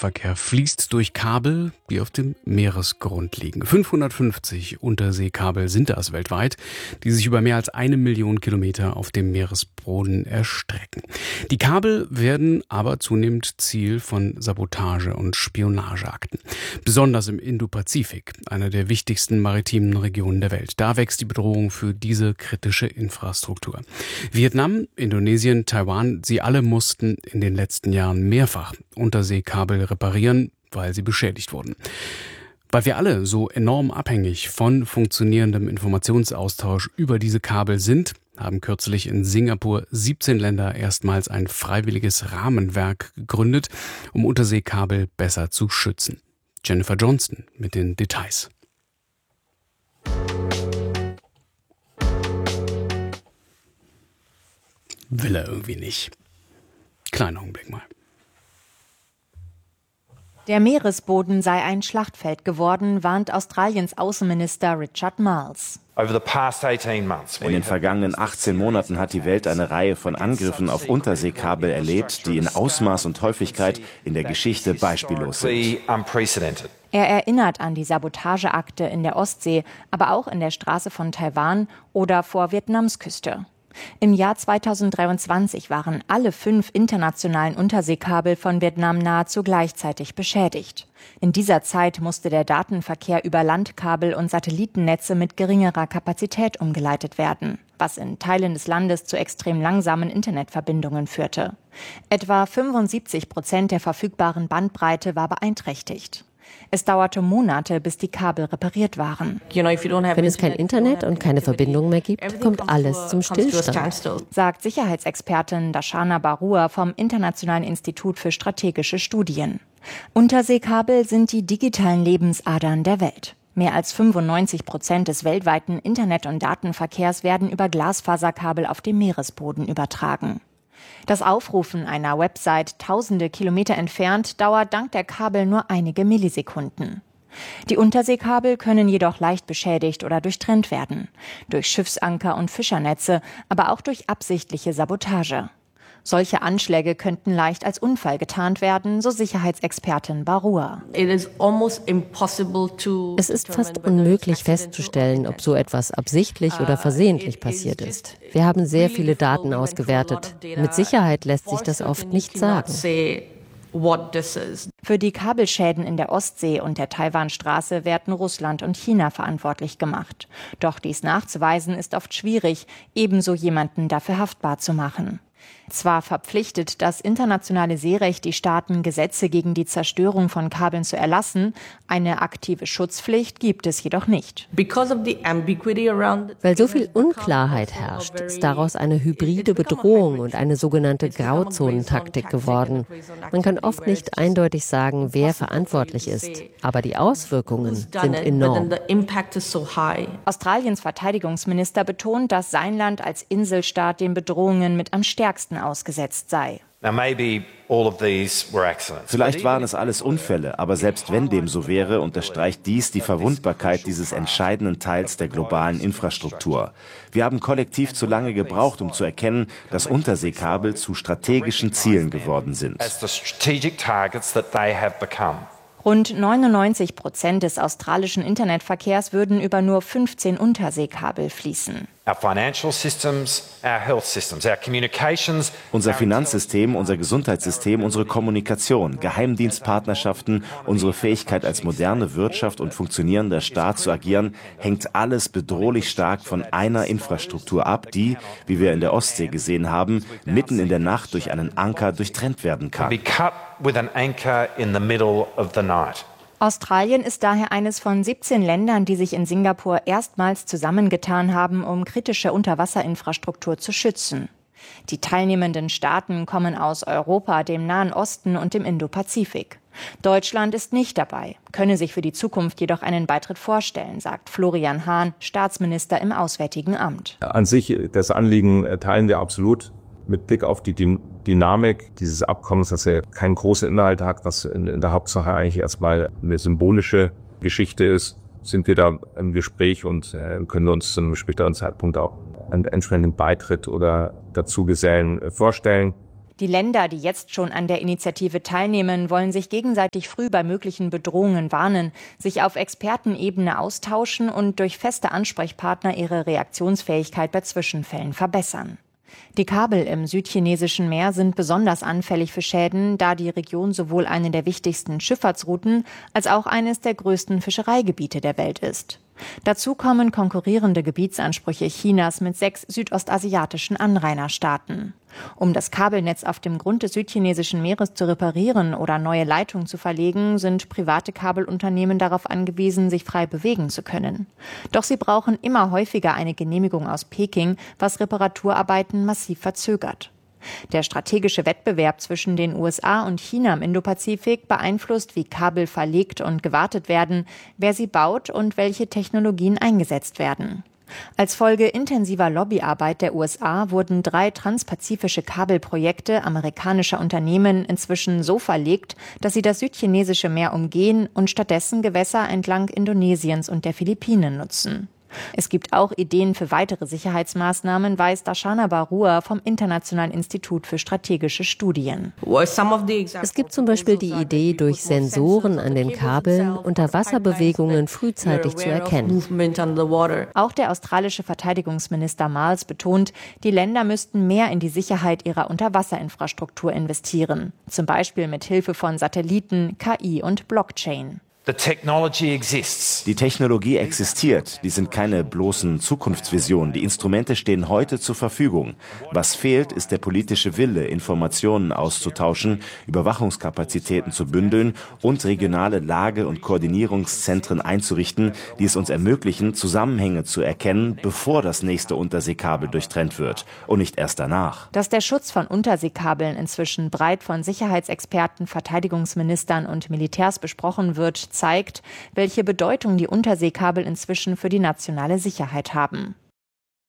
Hauptverkehr fließt durch Kabel, die auf dem Meeresgrund liegen. 550 Unterseekabel sind das weltweit, die sich über mehr als 1 Million Kilometer auf dem Meeresboden erstrecken. Die Kabel werden aber zunehmend Ziel von Sabotage- und Spionageakten. Besonders im Indopazifik, einer der wichtigsten maritimen Regionen der Welt. Da wächst die Bedrohung für diese kritische Infrastruktur. Vietnam, Indonesien, Taiwan, sie alle mussten in den letzten Jahren mehrfach Unterseekabel reparieren, weil sie beschädigt wurden. Weil wir alle so enorm abhängig von funktionierendem Informationsaustausch über diese Kabel sind, haben kürzlich in Singapur 17 Länder erstmals ein freiwilliges Rahmenwerk gegründet, um Unterseekabel besser zu schützen. Jennifer Johnston mit den Details. Will er irgendwie nicht. Kleiner Augenblick mal. Der Meeresboden sei ein Schlachtfeld geworden, warnt Australiens Außenminister Richard Marles. In den vergangenen 18 Monaten hat die Welt eine Reihe von Angriffen auf Unterseekabel erlebt, die in Ausmaß und Häufigkeit in der Geschichte beispiellos sind. Er erinnert an die Sabotageakte in der Ostsee, aber auch in der Straße von Taiwan oder vor Vietnams Küste. Im Jahr 2023 waren alle 5 internationalen Unterseekabel von Vietnam nahezu gleichzeitig beschädigt. In dieser Zeit musste der Datenverkehr über Landkabel und Satellitennetze mit geringerer Kapazität umgeleitet werden, was in Teilen des Landes zu extrem langsamen Internetverbindungen führte. Etwa 75% der verfügbaren Bandbreite war beeinträchtigt. Es dauerte Monate, bis die Kabel repariert waren. Wenn es kein Internet und keine Verbindung mehr gibt, kommt alles zum Stillstand, sagt Sicherheitsexpertin Darshana Barua vom Internationalen Institut für strategische Studien. Unterseekabel sind die digitalen Lebensadern der Welt. Mehr als 95% des weltweiten Internet- und Datenverkehrs werden über Glasfaserkabel auf dem Meeresboden übertragen. Das Aufrufen einer Website tausende Kilometer entfernt dauert dank der Kabel nur einige Millisekunden. Die Unterseekabel können jedoch leicht beschädigt oder durchtrennt werden. Durch Schiffsanker und Fischernetze, aber auch durch absichtliche Sabotage. Solche Anschläge könnten leicht als Unfall getarnt werden, so Sicherheitsexpertin Barua. Es ist fast unmöglich festzustellen, ob so etwas absichtlich oder versehentlich passiert ist. Wir haben sehr viele Daten ausgewertet. Mit Sicherheit lässt sich das oft nicht sagen. Für die Kabelschäden in der Ostsee und der Taiwanstraße werden Russland und China verantwortlich gemacht. Doch dies nachzuweisen ist oft schwierig, ebenso jemanden dafür haftbar zu machen. Zwar verpflichtet das internationale Seerecht die Staaten, Gesetze gegen die Zerstörung von Kabeln zu erlassen, eine aktive Schutzpflicht gibt es jedoch nicht. Weil so viel Unklarheit herrscht, ist daraus eine hybride Bedrohung und eine sogenannte Grauzonentaktik geworden. Man kann oft nicht eindeutig sagen, wer verantwortlich ist, aber die Auswirkungen sind enorm. Australiens Verteidigungsminister betont, dass sein Land als Inselstaat den Bedrohungen mit am stärksten ausgesetzt sei. Vielleicht waren es alles Unfälle, aber selbst wenn dem so wäre, unterstreicht dies die Verwundbarkeit dieses entscheidenden Teils der globalen Infrastruktur. Wir haben kollektiv zu lange gebraucht, um zu erkennen, dass Unterseekabel zu strategischen Zielen geworden sind. Rund 99% des australischen Internetverkehrs würden über nur 15 Unterseekabel fließen. Unser Finanzsystem, unser Gesundheitssystem, unsere Kommunikation, Geheimdienstpartnerschaften, unsere Fähigkeit als moderne Wirtschaft und funktionierender Staat zu agieren, hängt alles bedrohlich stark von einer Infrastruktur ab, die, wie wir in der Ostsee gesehen haben, mitten in der Nacht durch einen Anker durchtrennt werden kann. Australien ist daher eines von 17 Ländern, die sich in Singapur erstmals zusammengetan haben, um kritische Unterwasserinfrastruktur zu schützen. Die teilnehmenden Staaten kommen aus Europa, dem Nahen Osten und dem Indopazifik. Deutschland ist nicht dabei, könne sich für die Zukunft jedoch einen Beitritt vorstellen, sagt Florian Hahn, Staatsminister im Auswärtigen Amt. An sich, das Anliegen teilen wir absolut. Mit Blick auf die Dynamik dieses Abkommens, dass er keinen großen Inhalt hat, was in der Hauptsache eigentlich erstmal eine symbolische Geschichte ist, sind wir da im Gespräch und können uns zu einem späteren Zeitpunkt auch einen entsprechenden Beitritt oder Dazugesellen vorstellen. Die Länder, die jetzt schon an der Initiative teilnehmen, wollen sich gegenseitig früh bei möglichen Bedrohungen warnen, sich auf Expertenebene austauschen und durch feste Ansprechpartner ihre Reaktionsfähigkeit bei Zwischenfällen verbessern. Die Kabel im südchinesischen Meer sind besonders anfällig für Schäden, da die Region sowohl eine der wichtigsten Schifffahrtsrouten als auch eines der größten Fischereigebiete der Welt ist. Dazu kommen konkurrierende Gebietsansprüche Chinas mit 6 südostasiatischen Anrainerstaaten. Um das Kabelnetz auf dem Grund des südchinesischen Meeres zu reparieren oder neue Leitungen zu verlegen, sind private Kabelunternehmen darauf angewiesen, sich frei bewegen zu können. Doch sie brauchen immer häufiger eine Genehmigung aus Peking, was Reparaturarbeiten massiv verzögert. Der strategische Wettbewerb zwischen den USA und China im Indopazifik beeinflusst, wie Kabel verlegt und gewartet werden, wer sie baut und welche Technologien eingesetzt werden. Als Folge intensiver Lobbyarbeit der USA wurden 3 transpazifische Kabelprojekte amerikanischer Unternehmen inzwischen so verlegt, dass sie das südchinesische Meer umgehen und stattdessen Gewässer entlang Indonesiens und der Philippinen nutzen. Es gibt auch Ideen für weitere Sicherheitsmaßnahmen, weiß Darshana Barua vom Internationalen Institut für strategische Studien. Es gibt zum Beispiel die Idee, durch Sensoren an den Kabeln Unterwasserbewegungen frühzeitig zu erkennen. Auch der australische Verteidigungsminister Miles betont, die Länder müssten mehr in die Sicherheit ihrer Unterwasserinfrastruktur investieren, zum Beispiel mit Hilfe von Satelliten, KI und Blockchain. Die Technologie existiert, die sind keine bloßen Zukunftsvisionen. Die Instrumente stehen heute zur Verfügung. Was fehlt, ist der politische Wille, Informationen auszutauschen, Überwachungskapazitäten zu bündeln und regionale Lage- und Koordinierungszentren einzurichten, die es uns ermöglichen, Zusammenhänge zu erkennen, bevor das nächste Unterseekabel durchtrennt wird und nicht erst danach. Dass der Schutz von Unterseekabeln inzwischen breit von Sicherheitsexperten, Verteidigungsministern und Militärs besprochen wird, zeigt, welche Bedeutung die Unterseekabel inzwischen für die nationale Sicherheit haben.